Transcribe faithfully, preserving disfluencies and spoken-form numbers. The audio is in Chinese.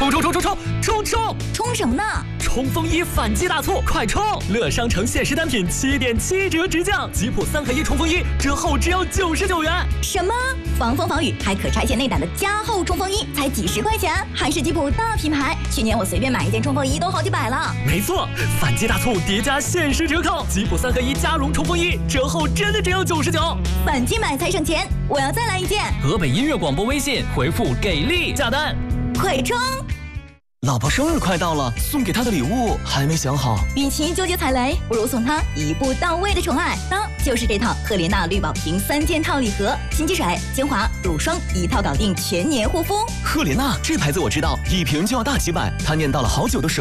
冲冲冲冲冲冲冲！ 冲什么呢？ 冲锋衣反击大促，快冲！乐商城限时单品七点七折直降，吉普三合一冲锋衣折后只要九十九元。 什么？防风防雨还可拆卸内胆的加厚冲锋衣，才几十块钱，还是吉普大品牌。去年我随便买一件冲锋衣都好几百了。 没错，反击大促叠加限时折扣，吉普三合一加绒冲锋衣折后真的只要九十九。 反击买才省钱，我要再来一件。 河北音乐广播微信回复给力下单， 快冲！ 老婆生日快到了，送给她的礼物还没想好。 与其纠结踩雷，不如送她一步到位的宠爱，那就是这套赫莲娜绿宝瓶三件套礼盒，新机水、精华、乳霜一套搞定全年护肤。 赫莲娜这牌子我知道，一瓶就要大几百，她念叨了好久的手